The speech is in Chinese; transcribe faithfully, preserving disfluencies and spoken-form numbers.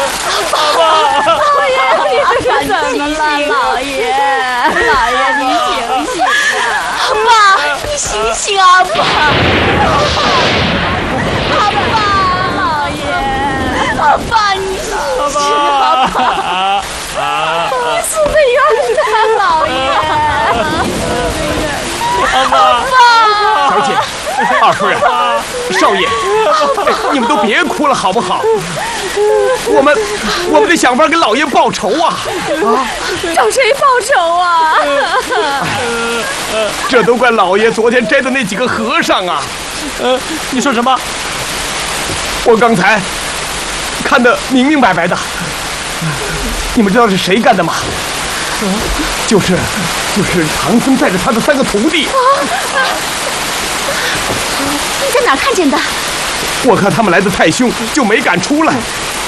老爷，你这是怎么了？老爷，老爷，您醒醒啊！ 爸，你醒醒啊，爸！ 阿爸，老爷， 阿爸，你醒醒啊，爸！你死得冤呐，老爷！ 阿爸， 小姐，二夫人，少爷，你们都别哭了好不好？我们我们得想法给老爷报仇啊！ 啊，找谁报仇啊？ 这都怪老爷昨天摘的那几个和尚啊！ 呃，你说什么？ 我刚才看得明明白白的。你们知道是谁干的吗？就是就是唐僧带着他的三个徒弟。 你在哪看见的？ 我看他们来的太凶，就没敢出来。